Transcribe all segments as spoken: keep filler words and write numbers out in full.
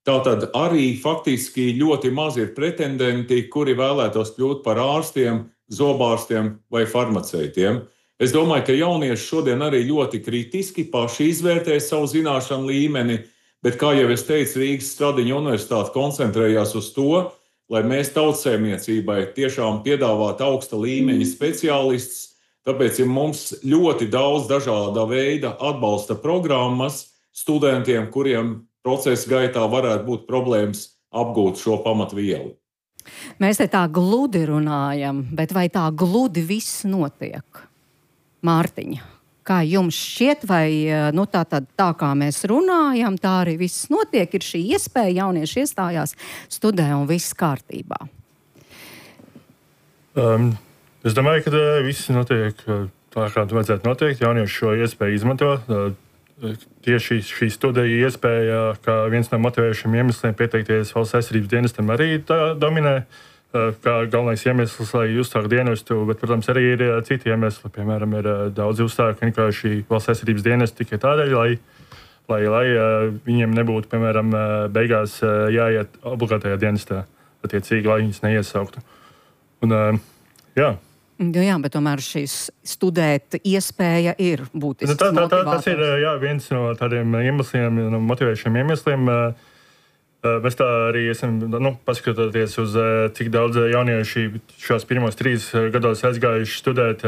Tātad arī faktiski ļoti maz ir pretendenti, kuri vēlētos kļūt par ārstiem, zobārstiem vai farmaceitiem. Es domāju, ka jaunieši šodien arī ļoti kritiski paši izvērtē savu zināšanu līmeni, bet, kā jau es teicu, Rīgas Stradiņa universitāte koncentrējās uz to, lai mēs tautsēmniecībai tiešām piedāvātu augsta līmeņa speciālistus. Tāpēc ir mums ļoti daudz dažāda veida atbalsta programmas studentiem, kuriem procesa gaitā varētu būt problēmas apgūt šo pamatvielu. Mēs te tā gludi runājam, bet vai tā gludi viss notiek? Mārtiņa, kā jums šķiet, vai nu, tā, tā, tā kā mēs runājam, tā arī viss notiek, ir šī iespēja, jaunieši iestājās, studē un viss kārtībā? Um, es domāju, ka viss notiek tā, kā vajadzētu noteikt. Jaunieši šo iespēju izmanto. Tieši šī studija iespēja, kā viens no motivējušiem iemesliem pieteikties valsts aizsardzības dienestam, arī tā dominē. Kā galvenais iemesls, lai uzsāktu dienestu, bet, protams, arī ir citi iemesli. Piemēram, ir daudz uzsāku vienkārši valsts aizsardzības dienestu tikai tādēļ, lai, lai, lai viņiem nebūtu, piemēram, beigās jāiet obligātajā dienestā, attiecīgi, lai viņus neiesauktu. Un, jā. Jo, jā, bet tomēr šīs studēt iespēja ir būtisks tā, tā, tā, motivators. Tas ir jā, viens no tādiem iemesliem, no motivējušiem iemesliem. Mēs tā arī esam, nu, paskatoties uz cik daudz jaunieši šos pirmos trīs gados aizgājuši studēt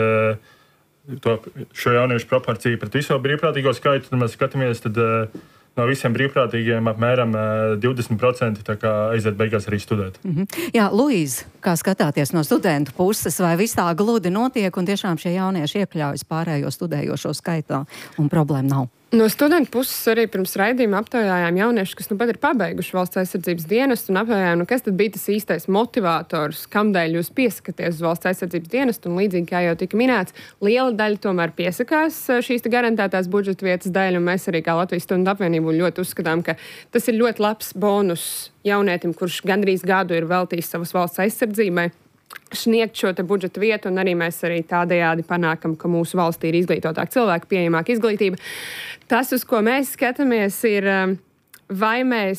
to, šo jauniešu proporciju pret viso brīvprātīgo skaitu, tad mēs skatāmies, tad no visiem brīvprātīgiem apmēram divdesmit procenti tā kā aiziet beigās arī studēt. Mm-hmm. Jā, Luīza, kā skatāties no studentu puses, vai viss tā gludi notiek un tiešām šie jaunieši iekļaujas pārējo studējošo skaitā un problēma nav? No studentu puses arī pirms raidījuma aptaujājām jauniešus, kas nu pat ir pabeiguši valsts aizsardzības dienestu, un aptaujājām, nu kas tad bija tas īstais motivators, kamdēļ jūs piesakaties uz valsts aizsardzības dienestu, un līdzīgi kā jau tika minēts, liela daļa tomēr piesakās šīs garantētās budžeta vietas daļa, un mēs arī kā Latvijas studentu apvienību ļoti uzskatām, ka tas ir ļoti labs bonus jaunietim, kurš gandrīz gadu ir veltījis savas valsts aizsardzībai, sniegt šo te budžeta vietu, un arī mēs arī tādējādi panākam, ka mūsu valstī ir izglītotāk cilvēki, pieejamāk izglītība. Tas, uz ko mēs skatāmies, ir, vai mēs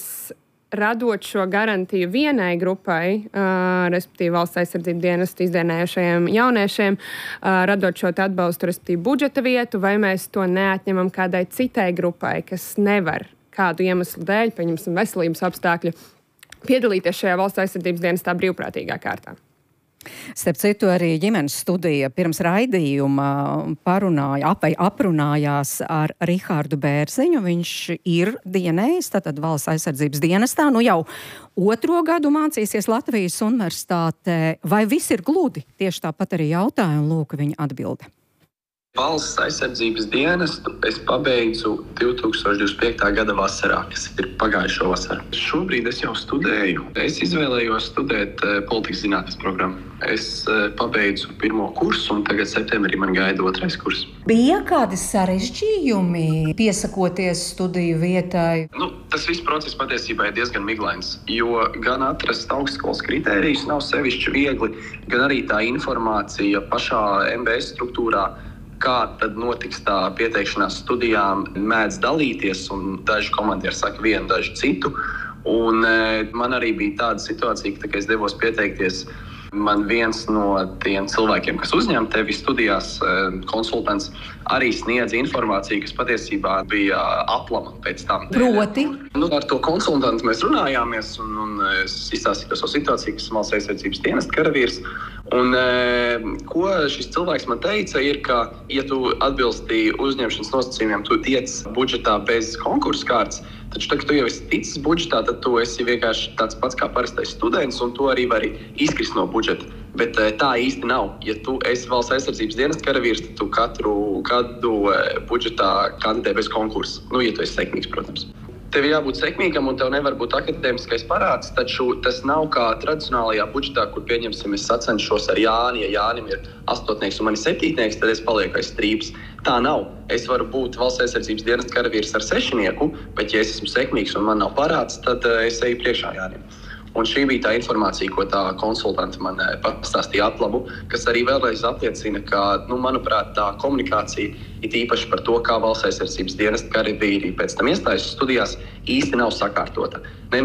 radot šo garantiju vienai grupai, uh, respektīvi valsts aizsardzības dienestu izdienējušajiem jauniešiem, uh, radot šo atbalstu, respektīvi budžeta vietu, vai mēs to neatņemam kādai citai grupai, kas nevar kādu iemeslu dēļ, pieņemsim veselības apstākļu, piedalīties šajā valsts aizsardzības dienestā brīvprātīgā kārtā. Starp citu, arī ģimenes studija pirms raidījuma parunāja, ap, aprunājās ar Rihārdu Bērziņu. Viņš ir dienējis, tātad valsts aizsardzības dienestā, nu jau otro gadu mācīsies Latvijas universitātē. Vai viss ir gludi? Tieši tāpat arī jautāja, un lūk viņa atbilde. Valsts aizsardzības dienestu es pabeidzu divi tūkstoši divdesmit piektā gada vasarā, kas ir pagājušo vasaru. Šobrīd es jau studēju. Es izvēlējos studēt uh, politikas zinātnes programmu. Es uh, pabeidzu pirmo kursu, un tagad septembrī man gaida otrais kurs. Bija kādi sarežģījumi piesakoties studiju vietai? Nu, tas viss process patiesībā ir diezgan miglains, jo gan atrast augstskolas kritērijus nav sevišķi viegli, gan arī tā informācija pašā M B S struktūrā, kā tad notiks tā pieteikšanās studijām, mēdz dalīties, un daži komandieri saka vienu, daži citu. Un e, man arī bija tāda situācija, ka, kad es devos pieteikties, man viens no tiem cilvēkiem, kas uzņem tevi studijās, konsultants, arī sniedz informāciju, kas patiesībā bija aplama pēc tam. Proti? Nu, ar to konsultantu mēs runājāmies, un, un es izstāstīju par savu situāciju, kas valsts aizsardzības dienesta karavīrs. Un ko šis cilvēks man teica, ir, ka, ja tu atbilsti uzņemšanas nosacījumiem, tu tiec budžetā bez konkursu kārtas, taču, tad, kad tu jau esi ticis budžetā, tad tu esi vienkārši tāds pats kā parastais students, un tu arī vari izkrist no budžeta. Bet tā īsti nav. Ja tu esi valsts aizsardzības dienesta karavīrs, tad tu katru gadu budžetā kandidē bez konkursa. Nu, ja tu esi sekmīgs, protams. Tev ir jābūt sekmīgam, un tev nevar būt akadēmiskais parāds, taču tas nav kā tradicionālajā budžetā, kur, pieņemsim, es sacenšos ar Jāni. Ja Jānim ir astotnieks un man ir septītnieks, tad es palieku aiz strīpas. Tā nav. Es varu būt valsts aizsardzības dienesta karavīrs ar sešinieku, bet ja es esmu sekmīgs un man nav parāds, tad es eju priekšā Jānim. Un šī bija tā informācija, ko tā konsultante man pastāstīja atlabu, kas arī vēlreiz apliecina, ka, nu, manuprāt, tā komunikācija ir īpaši par to, kā valsts aizsardzības dienesta karavīri pēc tam iestājas studijās, īsti nav sakārtota.